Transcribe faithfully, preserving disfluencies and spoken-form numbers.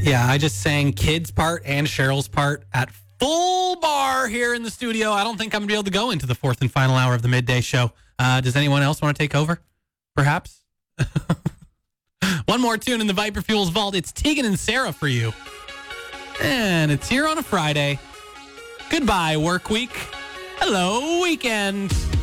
Yeah, I just sang Kid's part and Cheryl's part at full bar here in the studio. I don't think I'm going to be able to go into the fourth and final hour of the midday show. Uh, does anyone else want to take over? Perhaps? One more tune in the Viper Fuels vault. It's Tegan and Sarah for you. And it's here on a Friday. Goodbye, work week. Hello, weekend.